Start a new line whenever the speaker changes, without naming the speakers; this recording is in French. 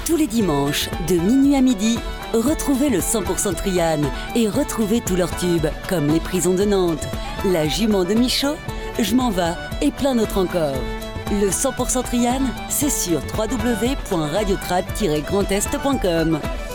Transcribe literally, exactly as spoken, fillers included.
Tous les dimanches, de minuit à midi, retrouvez le cent pour cent Trianne et retrouvez tous leurs tubes, comme Les Prisons de Nantes, La Jument de Michaud, Je m'en vas et plein d'autres encore. Le cent pour cent Trianne, c'est sur w w w point radio trad tiret grand est point com.